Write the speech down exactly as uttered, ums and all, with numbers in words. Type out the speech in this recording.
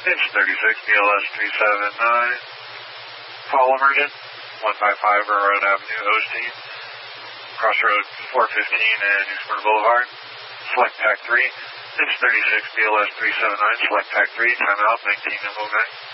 Inch thirty-six, B L S three seven nine. Call emergent, one five five Railroad Avenue, Osteen. Crossroad four fifteen and Newsport Boulevard. Select Pack three. Inch thirty-six, B L S three seven nine. Select Pack three. Timeout, nineteen M O nine.